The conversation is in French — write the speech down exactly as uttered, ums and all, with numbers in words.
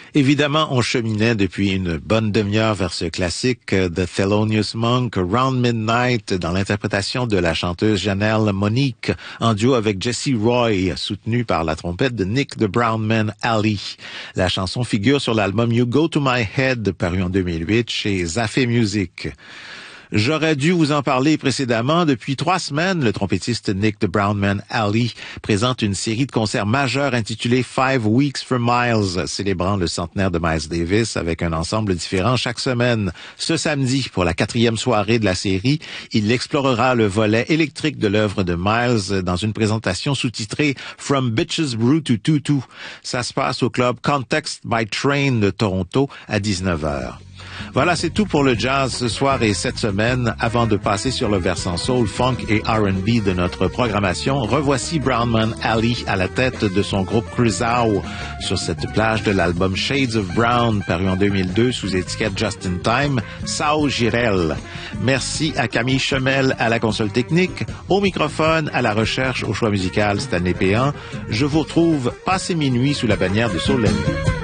Évidemment, on cheminait depuis une bonne demi-heure vers ce classique The Thelonious Monk, Round Midnight, dans l'interprétation de la chanteuse Janelle Monique, en duo avec Jesse Roy, soutenu par la trompette de Nick the Brown Man Alley. La chanson figure sur l'album You Go to My Head, paru en deux mille huit chez Zafé Music. J'aurais dû vous en parler précédemment. Depuis trois semaines, le trompettiste Nick the Brown Man Alley présente une série de concerts majeurs intitulée Five Weeks for Miles, célébrant le centenaire de Miles Davis avec un ensemble différent chaque semaine. Ce samedi, pour la quatrième soirée de la série, il explorera le volet électrique de l'œuvre de Miles dans une présentation sous-titrée From Bitches Brew to Tutu. Ça se passe au club Context by Train de Toronto à dix-neuf heures. Voilà, c'est tout pour le jazz ce soir et cette semaine. Avant de passer sur le versant soul, funk et R and B de notre programmation, revoici Brown Man Alley à la tête de son groupe Crusoe sur cette plage de l'album Shades of Brown, paru en deux mille deux sous étiquette Just in Time, Sao Girel. Merci à Camille Chemel à la console technique, au microphone, à la recherche, au choix musical Stanley Péan. Je vous retrouve passé minuit sous la bannière de Soul la Nuit.